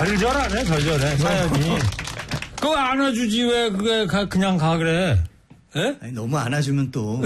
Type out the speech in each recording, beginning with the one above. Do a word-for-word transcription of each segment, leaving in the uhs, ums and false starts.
절절하네, 절절해, 사연이. 그거 안아주지, 왜, 그게, 가, 그냥 가, 그래. 예? 아니, 너무 안아주면 또.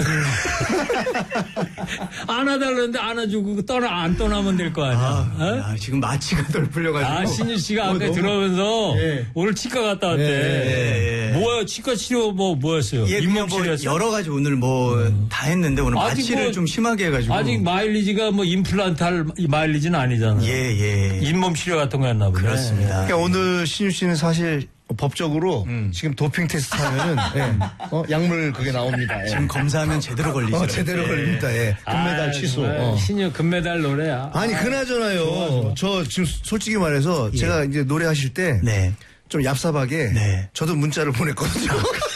안아달라는데 안아주고 떠나, 안 떠나면 될 거 아니야. 아, 야, 지금 마취가 덜 풀려가지고. 아, 신유 씨가 아까 어, 들어오면서 예. 오늘 치과 갔다 왔대. 예, 예. 뭐야, 치과 치료 뭐, 뭐였어요? 예, 잇몸 뭐 치료였어요? 여러 가지 오늘 뭐 다 했는데 오늘 아직 마취를 뭐- 좀 심하게 해가지고. 아직 마일리지가 뭐 임플란트 할 마일리지는 아니잖아요. 예, 예. 잇몸 치료 같은 거였나 보네. 그렇습니다. 그러니까 오늘 신유 씨는 사실 법적으로 음. 지금 도핑 테스트 하면은 예, 어, 약물 그게 나옵니다. 예. 지금 검사하면 제대로 걸리죠. 어, 제대로 걸립니다. 예. 금메달 아, 취소. 정말 어. 신유 금메달 노래야. 아니 그나저나요. 좋아, 좋아. 저 지금 솔직히 말해서 예. 제가 이제 노래하실 때 좀 네. 얍삽하게 네. 저도 문자를 보냈거든요.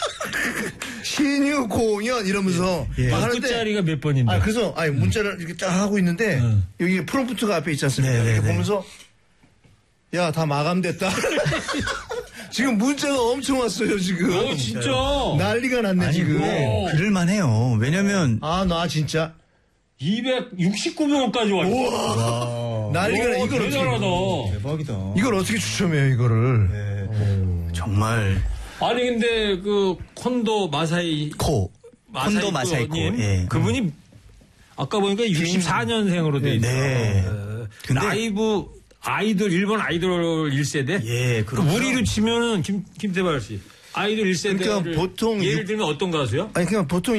신유 공연 이러면서 예. 막 그 끝자리가 몇 번인데? 아 그래서 아니 문자를 이렇게 딱 하고 있는데 음. 여기 프롬프트가 앞에 있지 않습니까? 네, 네, 이렇게 네. 보면서 야 다 마감됐다. 지금 문자가 엄청 왔어요 지금. 어, 진짜. 난리가 났네 아니, 지금. 뭐, 그럴만 해요. 왜냐면, 아 나 진짜 이백육십구 명까지 왔어. 난리가 나. 오, 이걸 어떻게 대단하다. 대박이다. 이걸 어떻게 추첨해요 이거를? 정말, 아니 근데 그 콘도 마사이 코. 콘도 마사이코. 님, 예. 그분이 아까 보니까 육십사 년생으로 돼 있어요. 네. 어, 근데- 라이브 아이돌 일본 아이돌 일 세대. 예, 그 그렇죠. 우리로 치면은 김 김태발 씨 아이돌 일 세대. 그러니까 보통 예를 육- 들면 어떤 가수요? 아니 그냥 보통